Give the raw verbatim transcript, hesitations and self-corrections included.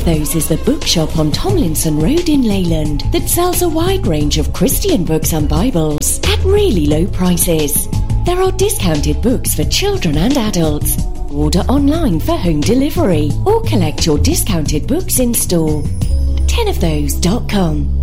of those is the bookshop on Tomlinson Road in Leyland that sells a wide range of Christian books and Bibles at really low prices. There are discounted books for children and adults. Order online for home delivery or collect your discounted books in store. ten of those dot com